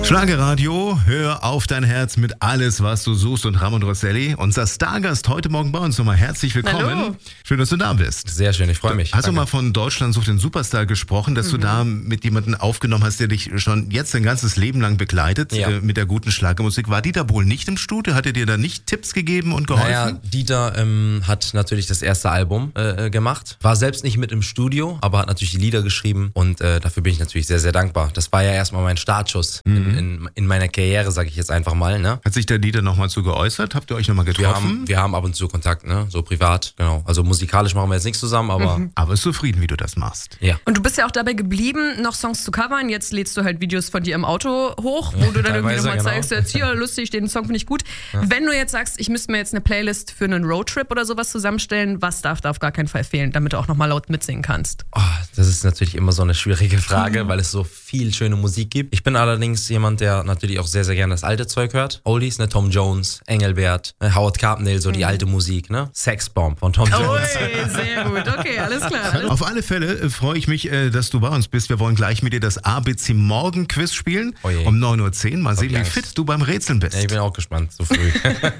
Schlagerradio, hör auf dein Herz mit alles, was du suchst und Ramon Rosselli. Unser Stargast heute Morgen bei uns. Nochmal herzlich willkommen. Hallo. Schön, dass du da bist. Sehr schön, ich freue mich. Hast du mal von Deutschland sucht den Superstar gesprochen, dass du da mit jemandem aufgenommen hast, der dich schon jetzt dein ganzes Leben lang begleitet, Ja. mit der guten Schlagermusik. War Dieter Bohlen nicht im Studio? Hat er dir da nicht Tipps gegeben und geholfen? Naja, Dieter hat natürlich das erste Album gemacht, war selbst nicht mit im Studio, aber hat natürlich die Lieder geschrieben und dafür bin ich natürlich sehr, sehr dankbar. Das war ja erstmal mein Startschuss in meiner Karriere, sage ich jetzt einfach mal. Ne? Hat sich der Dieter nochmal zu geäußert? Habt ihr euch nochmal getroffen? Wir haben ab und zu Kontakt, ne? So privat, genau. Also musikalisch machen wir jetzt nichts zusammen, aber Aber ist zufrieden, wie du das machst. ja. Und du bist ja auch dabei geblieben, noch Songs zu covern. Jetzt lädst du halt Videos von dir im Auto hoch, wo du dann irgendwie teilweise, nochmal genau. zeigst, jetzt hier, lustig, den Song finde ich gut. Wenn du jetzt sagst, ich müsste mir jetzt eine Playlist für einen Roadtrip oder sowas zusammenstellen, was darf da auf gar keinen Fall fehlen, damit du auch nochmal laut mitsingen kannst? Oh, das ist natürlich immer so eine schwierige Frage, weil es so viel schöne Musik gibt. Ich bin allerdings jemand, der natürlich auch sehr, sehr gerne das alte Zeug hört. Oldies, ne? Tom Jones, Engelbert, Howard Carpendale, so die alte Musik, ne? Sexbomb von Tom Jones. Ui, sehr gut, okay, alles klar. Auf alle Fälle freue ich mich, dass du bei uns bist. Wir wollen gleich mit dir das ABC Morgen Quiz spielen. Oh je. Um 9:10 Uhr. Mal sehen, wie Angst. fit du beim Rätseln bist. Ja, ich bin auch gespannt, so früh.